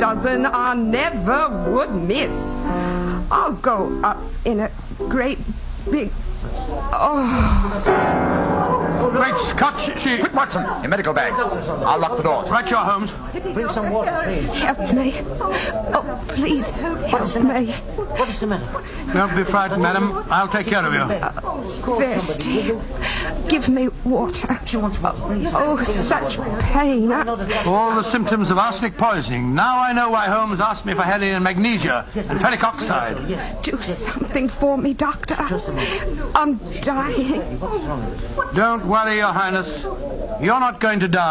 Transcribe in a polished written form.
dozen I never would miss. I'll go up in a great big... Great Scott, Quick, Watson, your medical bag. I'll lock the doors. Right, your Holmes. Bring some water, please. Help me. Oh, please, help me. What is the matter? Don't be frightened, madam. I'll take care of you. Thirsty. Give me water. She wants water, please. Oh, such pain. All the symptoms of arsenic poisoning. Now I know why Holmes asked me for heroin and magnesia and ferric oxide. Do something for me, Doctor. I'm dying. Don't worry, Your Highness. You're not going to die.